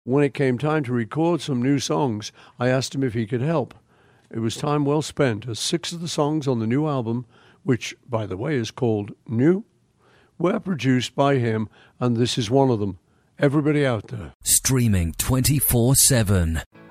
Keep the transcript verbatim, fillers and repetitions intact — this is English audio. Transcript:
when it came time to record some new songs, I asked him if he could help. It was time well spent, as six of the songs on the new album, which, by the way, is called New, were produced by him, and this is one of them. Everybody out there. Streaming twenty-four seven.